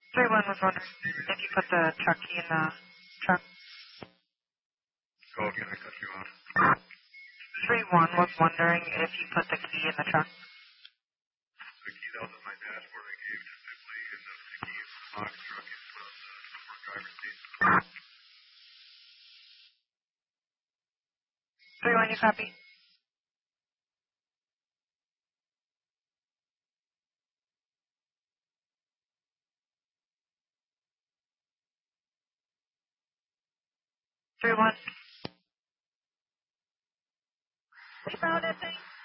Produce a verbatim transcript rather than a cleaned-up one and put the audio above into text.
three one was wondering if you put the truck key in the truck. Go again, I cut you off. three one was wondering if you put the key in the truck. The key that was on my dashboard I gave just simply is the key in the box truck and put on the support driver's seat. three one, you copy? three one. We found that thing.